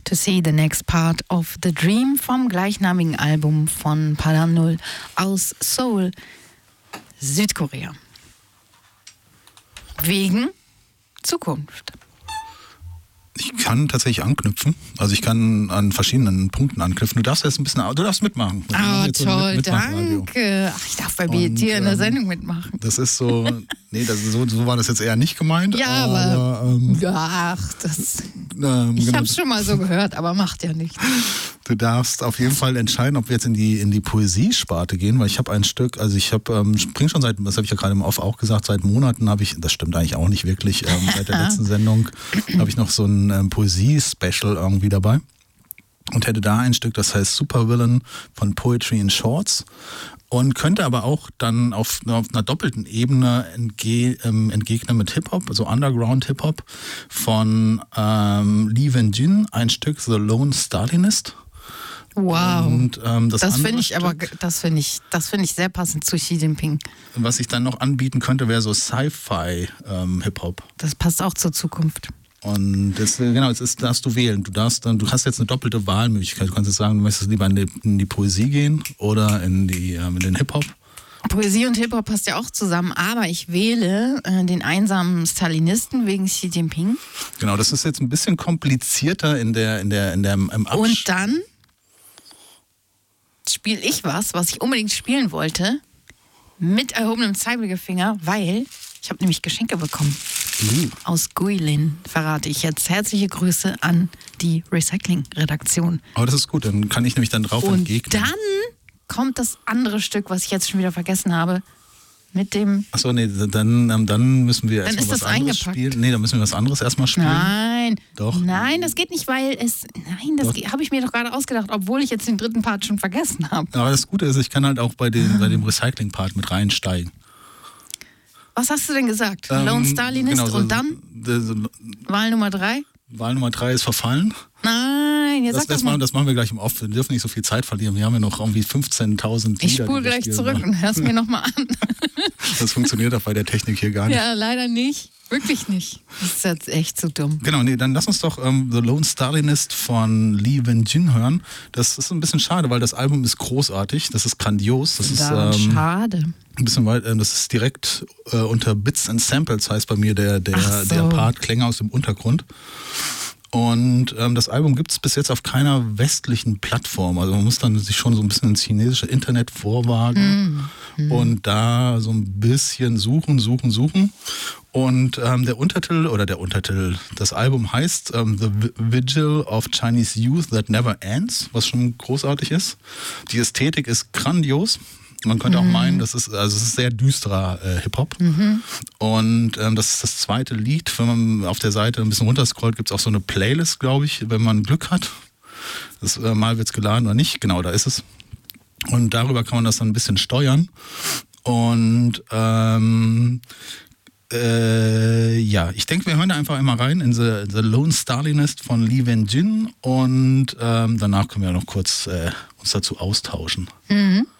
To See the Next Part of the Dream vom gleichnamigen Album von Palam Nul aus Seoul, Südkorea. Wegen Zukunft. Ich kann tatsächlich anknüpfen. Also ich kann an verschiedenen Punkten anknüpfen. Du darfst jetzt ein bisschen, du darfst mitmachen. Toll, danke. Ach, ich darf bei BET in der Sendung mitmachen. Das ist so, nee, so war das jetzt eher nicht gemeint. Ja, aber ich habe es schon mal so gehört, aber macht ja nichts. Du darfst auf jeden Fall entscheiden, ob wir jetzt in die Poesiesparte gehen, weil ich habe ein Stück, also ich spring schon seit, das habe ich ja gerade im Off auch gesagt, seit Monaten habe ich, das stimmt eigentlich auch nicht wirklich, seit der letzten Sendung habe ich noch so ein Poesie-Special irgendwie dabei und hätte da ein Stück, das heißt Supervillain von Poetry in Shorts und könnte aber auch dann auf einer doppelten Ebene entgegnen mit Hip-Hop, also Underground-Hip-Hop von Lee Wen-jin, ein Stück The Lone Stalinist. Wow, und, das finde ich sehr passend zu Xi Jinping. Was ich dann noch anbieten könnte, wäre so Sci-Fi Hip-Hop. Das passt auch zur Zukunft. Und das, genau, jetzt darfst du wählen. Du hast jetzt eine doppelte Wahlmöglichkeit. Du kannst jetzt sagen, du möchtest lieber in die Poesie gehen oder in den Hip-Hop. Poesie und Hip-Hop passt ja auch zusammen, aber ich wähle den einsamen Stalinisten wegen Xi Jinping. Genau, das ist jetzt ein bisschen komplizierter im Und dann spiele ich was ich unbedingt spielen wollte, mit erhobenem Zeigefinger, weil ich habe nämlich Geschenke bekommen. Aus Guilin verrate ich jetzt. Herzliche Grüße an die Recycling-Redaktion. Aber das ist gut, dann kann ich nämlich dann drauf entgegnen. Und dann kommt das andere Stück, was ich jetzt schon wieder vergessen habe, mit dem... Achso, nee, dann müssen wir erstmal was anderes eingepackt. spielen. Nee, dann müssen wir was anderes erstmal spielen. Nein. Doch. Nein, das geht nicht, weil das habe ich mir doch gerade ausgedacht, obwohl ich jetzt den dritten Part schon vergessen habe. Aber das Gute ist, ich kann halt auch bei dem Recycling-Part mit reinsteigen. Was hast du denn gesagt? Lone Stalinist genau, und dann? Wahl Nummer 3? Wahl Nummer 3 ist verfallen. Nein, jetzt sag das mal. Das machen wir gleich im Off. Wir dürfen nicht so viel Zeit verlieren. Wir haben ja noch irgendwie 15.000 Lieder. Ich spule gleich zurück und hör's mir nochmal an. Das funktioniert auch bei der Technik hier gar nicht. Ja, leider nicht. Wirklich nicht. Das ist jetzt echt zu dumm. Genau, nee, dann lass uns doch The Lone Stalinist von Lee Wen-jin hören. Das ist ein bisschen schade, weil das Album ist großartig. Das ist grandios. Das ist schade. Ein bisschen weit, das ist direkt unter Bits and Samples, heißt bei mir der Part, Klänge aus dem Untergrund. Und das Album gibt es bis jetzt auf keiner westlichen Plattform. Also man muss dann sich schon so ein bisschen ins chinesische Internet vorwagen und da so ein bisschen suchen. Und der Untertitel, das Album heißt The Vigil of Chinese Youth That Never Ends, was schon großartig ist. Die Ästhetik ist grandios. Man könnte auch meinen, es ist sehr düsterer Hip-Hop. Und das ist das zweite Lied. Wenn man auf der Seite ein bisschen runterscrollt, gibt es auch so eine Playlist, glaube ich, wenn man Glück hat. Mal wird es geladen oder nicht. Genau, da ist es. Und darüber kann man das dann ein bisschen steuern. Und ich denke, wir hören da einfach einmal rein in The Lone Stalinist von Lee Wen-jin. Und danach können wir noch kurz uns dazu austauschen. Mhm.